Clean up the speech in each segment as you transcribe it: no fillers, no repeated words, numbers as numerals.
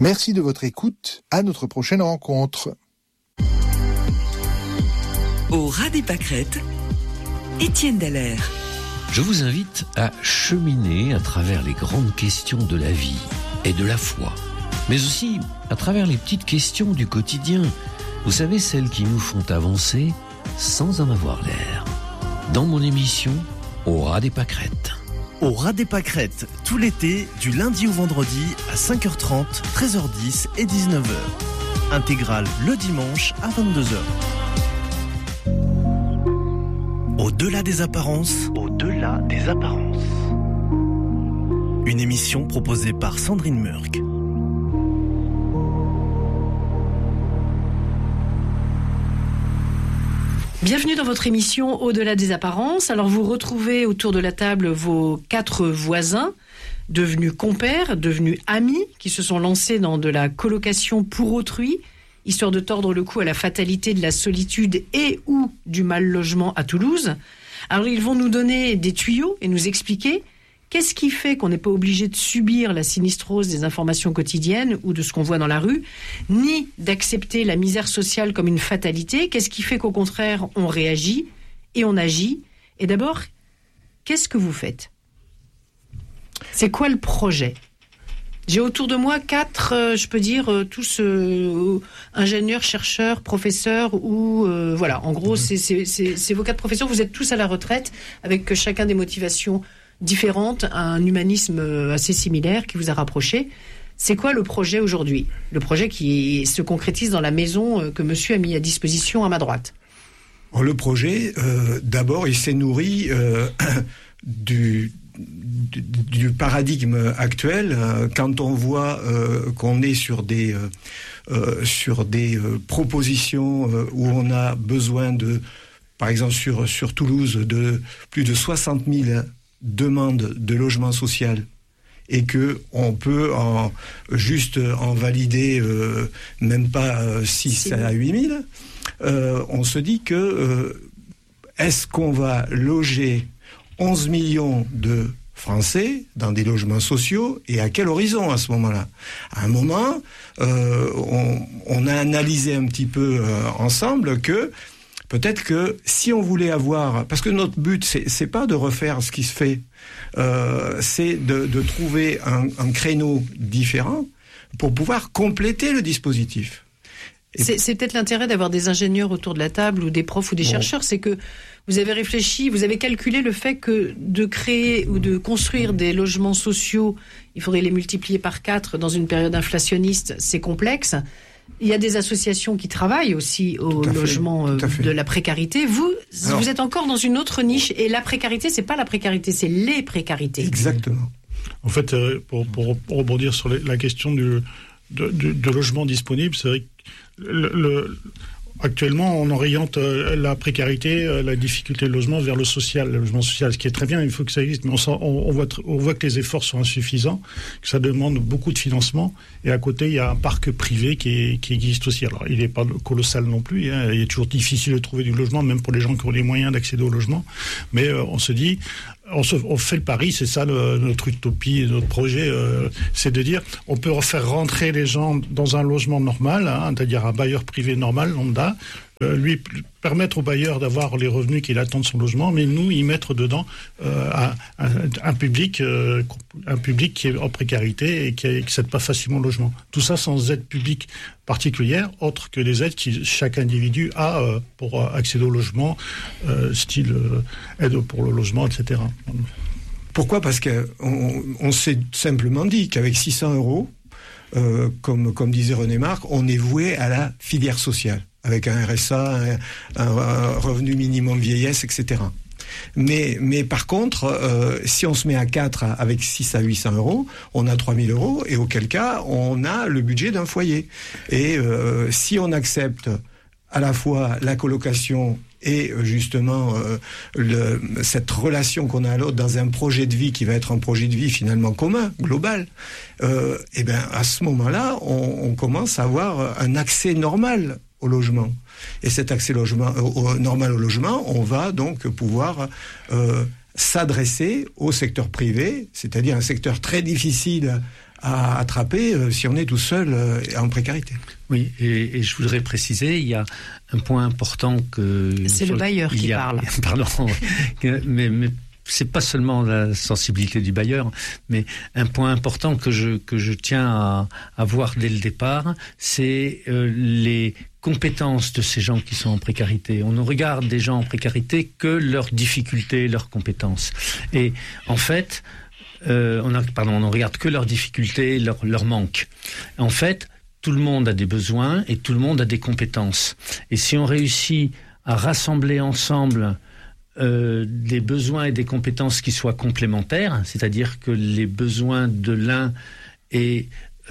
Merci de votre écoute. À notre prochaine rencontre. Au ras des pâquerettes, Étienne Dallaire. Je vous invite à cheminer à travers les grandes questions de la vie et de la foi, mais aussi à travers les petites questions du quotidien. Vous savez, celles qui nous font avancer sans en avoir l'air. Dans mon émission, Au ras des pâquerettes. Au ras des pâquerettes, tout l'été, du lundi au vendredi à 5h30, 13h10 et 19h. Intégrale le dimanche à 22h. Au-delà des apparences. Au-delà des apparences. Une émission proposée par Sandrine Murk. Bienvenue dans votre émission Au-delà des apparences. Alors vous retrouvez autour de la table vos 4 voisins, devenus compères, devenus amis, qui se sont lancés dans de la colocation pour autrui, histoire de tordre le cou à la fatalité de la solitude et ou du mal logement à Toulouse. Alors ils vont nous donner des tuyaux et nous expliquer qu'est-ce qui fait qu'on n'est pas obligé de subir la sinistrose des informations quotidiennes ou de ce qu'on voit dans la rue, ni d'accepter la misère sociale comme une fatalité. Qu'est-ce qui fait qu'au contraire, on réagit et on agit? Et d'abord, qu'est-ce que vous faites? C'est quoi le projet? J'ai autour de moi 4, je peux dire, tous ingénieurs, chercheurs, professeurs, ou voilà, en gros, c'est vos 4 professeurs. Vous êtes tous à la retraite, avec chacun des motivations différentes, un humanisme assez similaire qui vous a rapprochés. C'est quoi le projet aujourd'hui? Le projet qui se concrétise dans la maison que monsieur a mis à disposition à ma droite. Le projet, d'abord, il s'est nourri du paradigme actuel. Quand on voit qu'on est sur des propositions où on a besoin de, par exemple sur Toulouse, de plus de 60 000 demandes de logement social, et que on peut en valider même pas 6 à 8 000, on se dit que est-ce qu'on va loger 11 millions de Français dans des logements sociaux, et à quel horizon à ce moment-là? À un moment, on a analysé un petit peu ensemble que peut-être que si on voulait avoir, parce que notre but c'est pas de refaire ce qui se fait, c'est de trouver un créneau différent pour pouvoir compléter le dispositif. C'est peut-être l'intérêt d'avoir des ingénieurs autour de la table, ou des profs ou des chercheurs, c'est que vous avez réfléchi, vous avez calculé le fait que de créer ou de construire des logements sociaux, il faudrait les multiplier par 4 dans une période inflationniste, c'est complexe. Il y a des associations qui travaillent aussi au logement de la précarité. Vous êtes encore dans une autre niche, et la précarité, c'est pas la précarité, c'est les précarités. Exactement. En fait, pour rebondir sur la question de logement disponible, c'est vrai que actuellement, on oriente la précarité, la difficulté de logement vers le social, le logement social, ce qui est très bien, il faut que ça existe, mais on voit que les efforts sont insuffisants, que ça demande beaucoup de financement, et à côté, il y a un parc privé qui existe aussi. Alors, il n'est pas colossal non plus, hein, il est toujours difficile de trouver du logement, même pour les gens qui ont les moyens d'accéder au logement, mais on se dit, on fait le pari, c'est ça notre utopie, notre projet, c'est de dire on peut faire rentrer les gens dans un logement normal, hein, c'est-à-dire un bailleur privé normal, lambda, lui permettre au bailleur d'avoir les revenus qu'il attend de son logement, mais nous y mettre dedans un public qui est en précarité et qui n'accède pas facilement au logement. Tout ça sans aide publique particulière, autre que les aides que chaque individu a pour accéder au logement, style aide pour le logement, etc. Pourquoi ? Parce qu'on s'est simplement dit qu'avec 600 €, comme disait René Marc, on est voué à la filière sociale, avec un RSA, un revenu minimum vieillesse, etc. Mais par contre, si on se met à 4 avec 6 à 800 €, on a 3 000 €, et auquel cas, on a le budget d'un foyer. Et si on accepte à la fois la colocation et justement cette relation qu'on a à l'autre dans un projet de vie qui va être un projet de vie finalement commun, global, et bien à ce moment-là, on commence à avoir un accès normal au logement. Et cet accès normal au logement, on va donc pouvoir s'adresser au secteur privé, c'est-à-dire un secteur très difficile à attraper si on est tout seul en précarité. Oui, et je voudrais préciser, il y a un point important que... C'est le bailleur qui parle. Pardon, mais c'est pas seulement la sensibilité du bailleur, mais un point important que je tiens à voir dès le départ, c'est les compétences de ces gens qui sont en précarité. On ne regarde des gens en précarité que leurs difficultés, leurs compétences. Et en fait, on ne regarde que leurs difficultés, leurs manques. En fait, tout le monde a des besoins et tout le monde a des compétences. Et si on réussit à rassembler ensemble des besoins et des compétences qui soient complémentaires, c'est-à-dire que les besoins de l'un est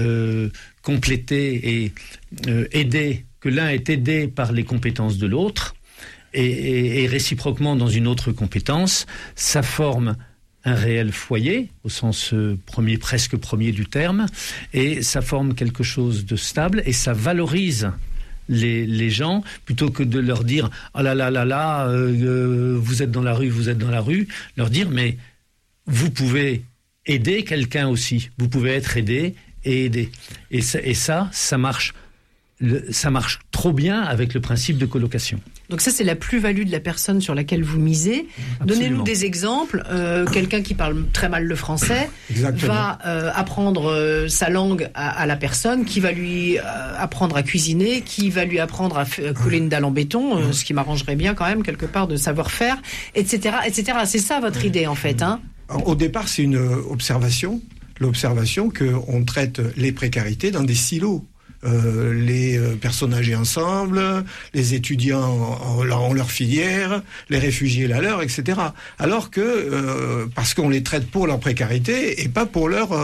complété et aidé, que l'un est aidé par les compétences de l'autre et réciproquement dans une autre compétence, ça forme un réel foyer, au sens presque premier du terme, et ça forme quelque chose de stable et ça valorise les gens, plutôt que de leur dire « Ah là là là là, vous êtes dans la rue, leur dire « Mais vous pouvez aider quelqu'un aussi, vous pouvez être aidé et aider. » Et ça marche. Ça marche trop bien avec le principe de colocation. Donc ça, c'est la plus-value de la personne sur laquelle vous misez. Absolument. Donnez-nous des exemples. Quelqu'un qui parle très mal le français va apprendre sa langue à la personne, qui va lui apprendre à cuisiner, qui va lui apprendre à coller une dalle en béton, ce qui m'arrangerait bien quand même, quelque part, de savoir-faire, etc., etc. C'est ça votre idée, en fait, hein ? Au départ, c'est une observation. L'observation qu'on traite les précarités dans des silos. Les personnes âgées ensemble, les étudiants ont leur filière, les réfugiés la leur, etc. Alors que, parce qu'on les traite pour leur précarité et pas pour leur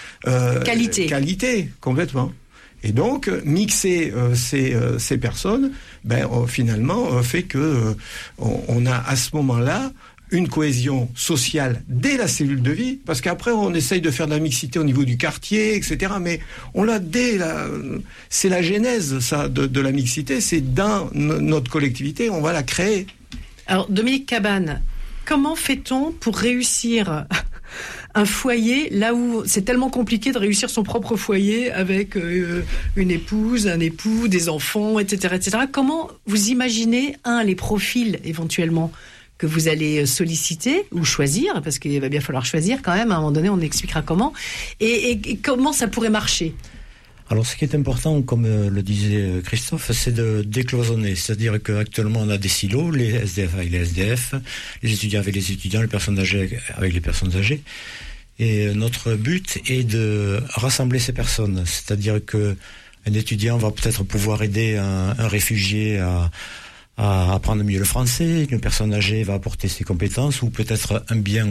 qualité, complètement. Et donc, mixer ces personnes, finalement, fait que on a à ce moment-là une cohésion sociale dès la cellule de vie, parce qu'après on essaye de faire de la mixité au niveau du quartier, etc. Mais on l'a c'est la genèse, ça, de la mixité, c'est dans notre collectivité, on va la créer. Alors, Dominique Cabane, comment fait-on pour réussir un foyer là où c'est tellement compliqué de réussir son propre foyer avec une épouse, un époux, des enfants, etc., etc. Comment vous imaginez, les profils éventuellement que vous allez solliciter ou choisir, parce qu'il va bien falloir choisir quand même, à un moment donné on expliquera comment, et comment ça pourrait marcher. Alors ce qui est important, comme le disait Christophe, c'est de décloisonner, c'est-à-dire qu'actuellement on a des silos, les SDF avec les SDF, les étudiants avec les étudiants, les personnes âgées avec les personnes âgées, et notre but est de rassembler ces personnes, c'est-à-dire qu'un étudiant va peut-être pouvoir aider un réfugié à apprendre mieux le français, une personne âgée va apporter ses compétences, ou peut-être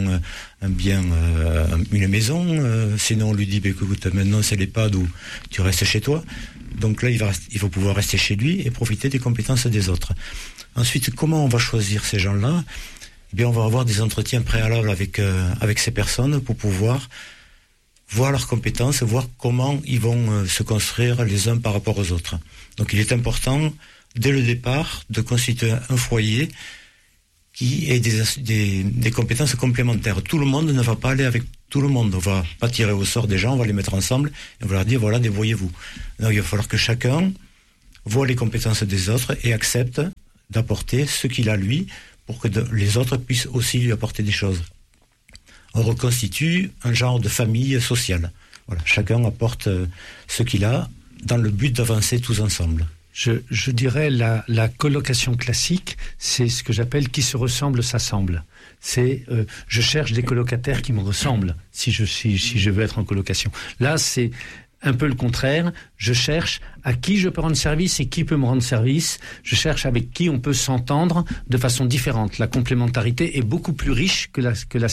une maison, sinon on lui dit, écoute, maintenant c'est l'EHPAD où tu restes chez toi. Donc là, il va pouvoir rester chez lui et profiter des compétences des autres. Ensuite, comment on va choisir ces gens-là ? Eh bien, on va avoir des entretiens préalables avec ces personnes pour pouvoir voir leurs compétences, voir comment ils vont se construire les uns par rapport aux autres. Donc il est important, dès le départ, de constituer un foyer qui ait des compétences complémentaires. Tout le monde ne va pas aller avec tout le monde. On va pas tirer au sort des gens, on va les mettre ensemble et on va leur dire, voilà, débrouillez-vous. Donc il va falloir que chacun voit les compétences des autres et accepte d'apporter ce qu'il a lui, pour que les autres puissent aussi lui apporter des choses. On reconstitue un genre de famille sociale. Voilà, chacun apporte ce qu'il a dans le but d'avancer tous ensemble. Je dirais la colocation classique, c'est ce que j'appelle qui se ressemble s'assemble. C'est je cherche des colocataires qui me ressemblent si je veux être en colocation. Là, c'est un peu le contraire. Je cherche à qui je peux rendre service et qui peut me rendre service. Je cherche avec qui on peut s'entendre de façon différente. La complémentarité est beaucoup plus riche que la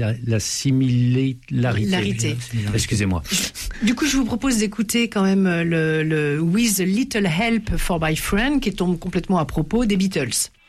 similarité. Excusez-moi. Du coup, je vous propose d'écouter quand même le With a Little Help for My Friend, qui tombe complètement à propos des Beatles.